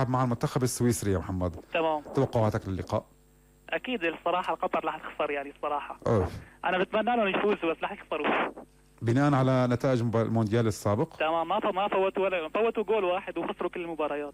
مع المنتخب السويسري يا محمد. تمام. توقعاتك للقاء؟ اكيد الصراحه قطر رح تخسر يعني الصراحه. أوف. انا بتمنى لهم يفوزوا بس رح يخسروا بناء على نتائج المونديال السابق. تمام. ما فوتوا ولا فوتوا جول واحد وخسروا كل المباريات.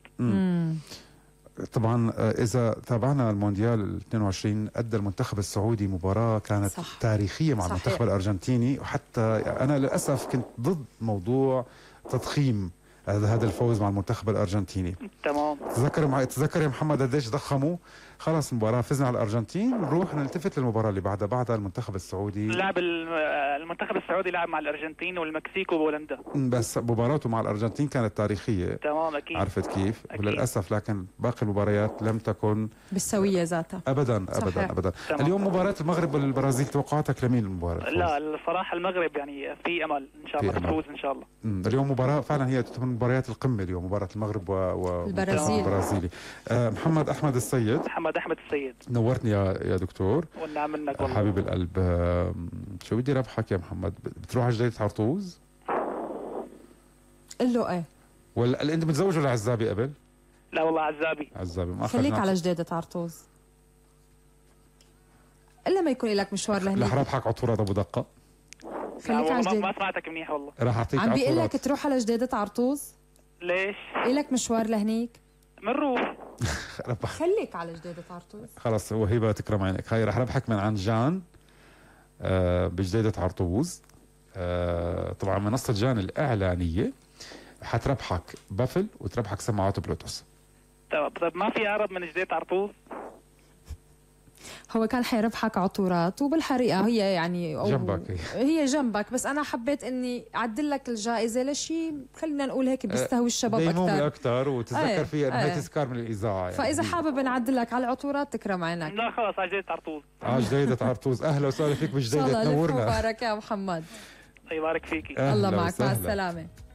طبعا إذا تابعنا المونديال 22 أدى المنتخب السعودي مباراة كانت صح. تاريخية مع المنتخب الأرجنتيني، وحتى أنا للأسف كنت ضد موضوع تضخيم هذا الفوز مع المنتخب الأرجنتيني. تمام. تذكر يا محمد قديش ضخموا. خلاص المباراة فزنا على الأرجنتين، نروح نلتفت للمباراة اللي بعدها المنتخب السعودي لعب المنتخب السعودي لعب مع الأرجنتين والمكسيك وبولندا، بس مباراته مع الأرجنتين كانت تاريخية. تمام أكيد. عرفت كيف؟ أكيد. وللأسف لكن باقي المباريات لم تكن بالسوية ذاتها أبدا أبدا صحيح. أبدا. تمام. اليوم مباراة المغرب والبرازيل، توقعاتك لمين المباراة؟ لا الصراحة المغرب يعني في أمل إن شاء الله تفوز إن شاء الله. اليوم مباراة فعلا هي تعتبر مباريات القمة اليوم، مباراة المغرب البرازيلي. محمد أحمد السيد. محمد أحمد السيد، نورتني يا دكتور. والنعم منك والله حبيب القلب. شو بدي ربحك يا محمد؟ بتروح على جديدة عرطوز؟ قل له ايه. ولا انت متزوج ولا عزابي قبل؟ لا والله عزابي. ما خليك على جديدة عرطوز الا ما يكون لك مشوار لهنيك. رح ربحك عطورات ابو دقة. خليك على جديدة. ما سمعتك منيح والله. رح اعطيك عم بيقول لك تروح على جديدة عرطوز. ليش؟ لك مشوار لهنيك. منروح. خليك على جديدة عرطوز. خلص وهبة تكرم عينك. هاي رح ربحك من عند جان بجديدة عرطوز. طبعا منصة جان الإعلانية حتربحك بافل وتربحك سماعات بلوتوث. طيب ما في أقرب من جديدة عرطوز؟ هو كان حيربحك عطورات وبالحقيقة هي يعني جنبك هي جنبك، بس أنا حبيت إني أعدل لك الجائزة لشيء خلينا نقول هيك بيستهوي الشباب أكثر. أكثر وتتذكر فيها إنه هي تذكار من الإذاعة يعني. فإذا حابب نعدل لك على العطورات تكرم عينك. لا خلاص على جديدة عرطوز. جديدة عرطوز. أهلا وسهلا فيك بجديدة، تنورنا. الله يبارك يا محمد. الله يبارك فيكي. الله معك، مع السلامة.